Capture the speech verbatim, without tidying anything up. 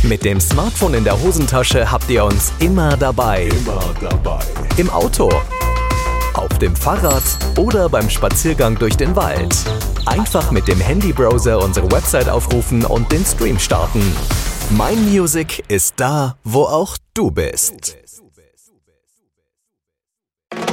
Mit dem Smartphone in der Hosentasche habt ihr uns immer dabei. Immer dabei. Im Auto, auf dem Fahrrad oder beim Spaziergang durch den Wald. Einfach mit dem Handybrowser unsere Website aufrufen und den Stream starten. Mein Music ist da, wo auch du bist.